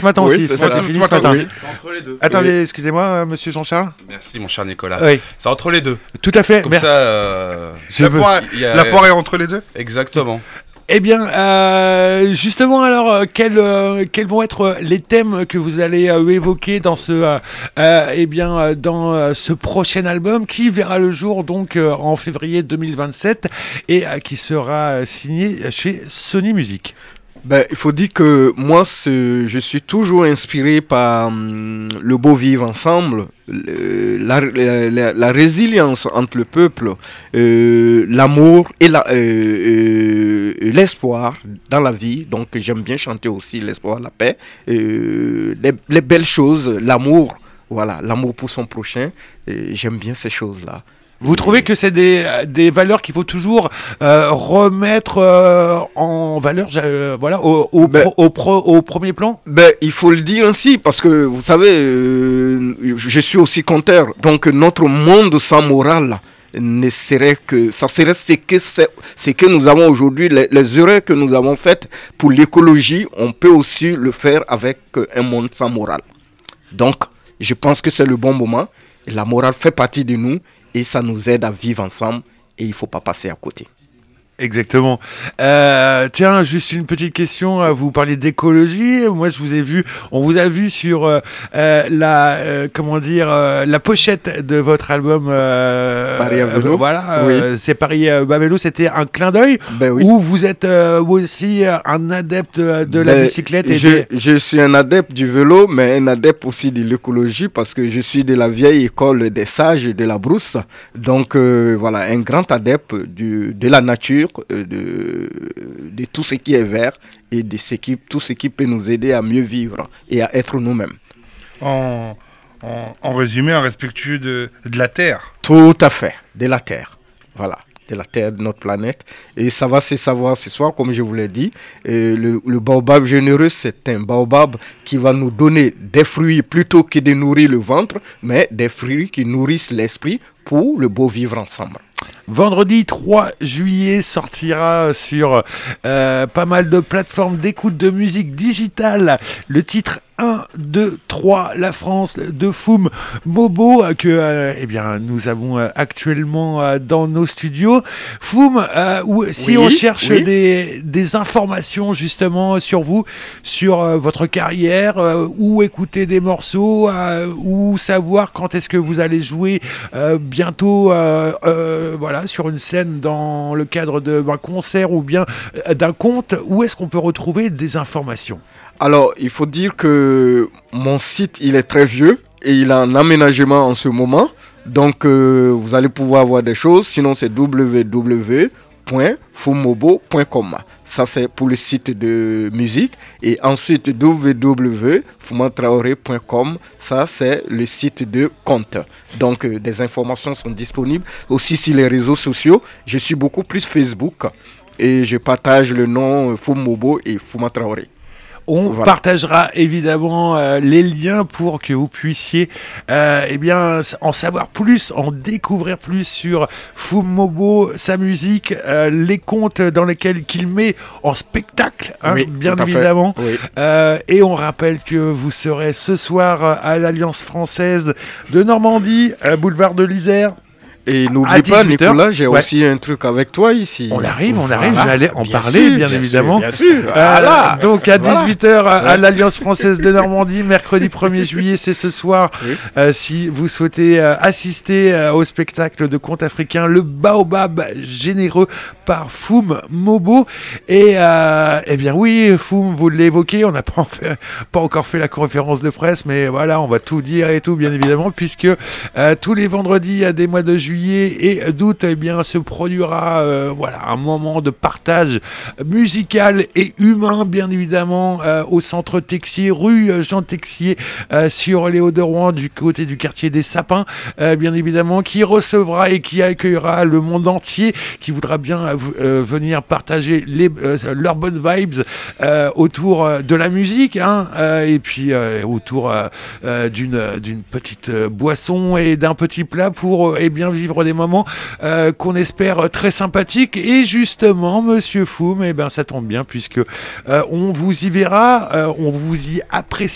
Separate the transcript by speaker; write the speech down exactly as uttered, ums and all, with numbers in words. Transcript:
Speaker 1: matin
Speaker 2: Oui,
Speaker 1: aussi.
Speaker 2: c'est
Speaker 1: Ça,
Speaker 2: ça.
Speaker 1: c'est fini ce matin.
Speaker 2: Oui.
Speaker 3: C'est entre les deux.
Speaker 1: Attendez, excusez-moi, euh, monsieur Jean-Charles.
Speaker 3: Merci, mon cher Nicolas.
Speaker 1: Oui,
Speaker 3: C'est entre les deux.
Speaker 1: tout à fait.
Speaker 3: Comme
Speaker 1: Mer-
Speaker 3: ça, euh,
Speaker 1: Je
Speaker 2: La
Speaker 1: veux-
Speaker 2: poire,
Speaker 3: il y a-
Speaker 2: la poire est entre les deux.
Speaker 3: Exactement.
Speaker 1: Eh bien, euh, justement, alors, euh, quels, euh, quels vont être les thèmes que vous allez euh, évoquer dans ce, euh, euh, eh bien, euh, dans euh, ce prochain album qui verra le jour donc euh, en février deux mille vingt-sept et euh, qui sera euh, signé chez Sony Music.
Speaker 2: Ben, il faut dire que moi, ce- je suis toujours inspiré par hum, le beau vivre ensemble, le- la, la- la- la résilience entre le peuple, euh, l'amour et la, euh, euh, l'espoir dans la vie. Donc j'aime bien chanter aussi l'espoir, la paix, euh, les, les belles choses, l'amour, voilà, l'amour pour son prochain. Et j'aime bien ces choses-là.
Speaker 1: Vous trouvez que c'est des, des valeurs qu'il faut toujours euh, remettre euh, en valeur, euh, voilà, au, au,
Speaker 2: Ben-
Speaker 1: pro- au, pro- au premier plan?
Speaker 2: Ben, il faut le dire ainsi, parce que vous savez, euh, je suis aussi conteur. Donc, notre monde sans morale ne serait que, ça serait ce que, c'est, ce que nous avons aujourd'hui, les, les erreurs que nous avons faites pour l'écologie, on peut aussi le faire avec euh, un monde sans morale. Donc, je pense que c'est le bon moment. Et la morale fait partie de nous et ça nous aide à vivre ensemble et il ne faut pas passer à côté.
Speaker 1: Exactement. Euh, tiens, juste une petite question. euh, Vous parliez d'écologie. Moi, je vous ai vu. On vous a vu sur euh, euh, la, euh, comment dire, euh, la pochette de votre album. Euh,
Speaker 2: Paris à vélo.
Speaker 1: euh, voilà.
Speaker 2: Oui.
Speaker 1: euh, c'est Paris à vélo. C'était un clin d'œil.
Speaker 2: Ben oui.
Speaker 1: Où vous êtes euh, vous aussi euh, un adepte euh, de la
Speaker 2: Ben,
Speaker 1: bicyclette et
Speaker 2: je,
Speaker 1: des...
Speaker 2: je suis un adepte du vélo, mais un adepte aussi de l'écologie parce que je suis de la vieille école des sages de la brousse. Donc euh, voilà, un grand adepte du, de la nature, euh, de, de tout ce qui est vert et de ce qui, tout ce qui peut nous aider à mieux vivre et à être nous-mêmes.
Speaker 4: En, en, en résumé, un respectueux de, de la Terre.
Speaker 2: Tout à fait, de la Terre. Voilà, de la Terre, de notre planète. Et ça va se savoir ce soir, comme je vous l'ai dit. Et le, le baobab généreux, c'est un baobab qui va nous donner des fruits plutôt que de nourrir le ventre, mais des fruits qui nourrissent l'esprit pour le beau vivre ensemble.
Speaker 1: Vendredi trois juillet sortira sur euh, pas mal de plateformes d'écoute de musique digitale le titre un, deux, trois, la France de Foum Mobo que euh, eh bien, nous avons euh, actuellement euh, dans nos studios. Foum, euh, où, si
Speaker 2: Oui,
Speaker 1: on cherche
Speaker 2: oui.
Speaker 1: des, des informations justement sur vous, sur euh, votre carrière, euh, où écouter des morceaux, euh, où savoir quand est-ce que vous allez jouer euh, bientôt euh, euh, voilà, sur une scène dans le cadre d'un concert ou bien euh, d'un conte, où est-ce qu'on peut retrouver des informations?
Speaker 2: Alors, il faut dire que mon site, il est très vieux et il a un aménagement en ce moment. Donc, euh, vous allez pouvoir voir des choses. Sinon, c'est w w w point fumobo point com. Ça, c'est pour le site de musique. Et ensuite, w w w point fumatraoré point com. Ça, c'est le site de compte. Donc, euh, des informations sont disponibles aussi sur les réseaux sociaux. Je suis beaucoup plus Facebook et je partage le nom euh, Fumobo et Fumatraoré.
Speaker 1: On
Speaker 2: Voilà.
Speaker 1: partagera évidemment euh, les liens pour que vous puissiez euh, eh bien, en savoir plus, en découvrir plus sur Fumobo, sa musique, euh, les contes dans lesquels qu'il met en spectacle, hein,
Speaker 2: Oui,
Speaker 1: bien
Speaker 2: tout à fait.
Speaker 1: évidemment.
Speaker 2: Oui.
Speaker 1: Euh, et on rappelle que vous serez ce soir à l'Alliance française de Normandie, euh, boulevard de l'Isère.
Speaker 2: Et
Speaker 1: À
Speaker 2: n'oublie pas,
Speaker 1: dix-huit heures.
Speaker 2: Nicolas, j'ai
Speaker 1: Ouais.
Speaker 2: aussi un truc avec toi ici.
Speaker 1: On arrive, on
Speaker 2: Voilà.
Speaker 1: arrive, j'allais en
Speaker 2: Bien
Speaker 1: parler,
Speaker 2: sûr,
Speaker 1: bien
Speaker 2: sûr,
Speaker 1: évidemment.
Speaker 2: Bien sûr,
Speaker 1: Euh,
Speaker 2: voilà.
Speaker 1: donc à
Speaker 2: Voilà.
Speaker 1: dix-huit heures à, à
Speaker 2: Ouais.
Speaker 1: l'Alliance française de Normandie, mercredi premier juillet, c'est ce soir.
Speaker 2: Oui.
Speaker 1: Euh, si vous souhaitez euh, assister euh, au spectacle de conte africain, le Baobab généreux par Foum Mobo. Et euh, eh bien oui, Foum, vous l'évoquez, on n'a pas, en fait- pas encore fait la conférence de presse, mais voilà, on va tout dire et tout, bien évidemment, puisque euh, tous les vendredis à des mois de juillet et d'août, eh bien, se produira euh, voilà, un moment de partage musical et humain, bien évidemment, euh, au centre Texier, rue euh, Jean Texier, euh, sur les Hauts-de-Rouen, du côté du quartier des Sapins, euh, bien évidemment, qui recevra et qui accueillera le monde entier, qui voudra bien euh, euh, venir partager les, euh, leurs bonnes vibes euh, autour euh, de la musique, hein, euh, et puis euh, autour euh, euh, d'une d'une petite euh, boisson et d'un petit plat pour euh, eh bien vivre des moments euh, qu'on espère très sympathiques. Et justement, Monsieur Foum, eh ben ça tombe bien puisque euh, on vous y verra, euh, on vous y apprécie.